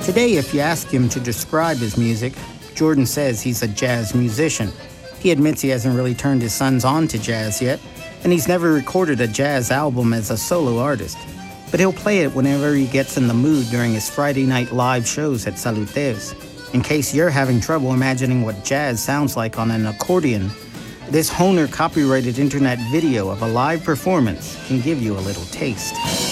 Today, if you ask him to describe his music, Jordan says he's a jazz musician. He admits he hasn't really turned his sons on to jazz yet, and he's never recorded a jazz album as a solo artist. But he'll play it whenever he gets in the mood during his Friday night live shows at Saluters. In case you're having trouble imagining what jazz sounds like on an accordion, this Hohner copyrighted internet video of a live performance can give you a little taste.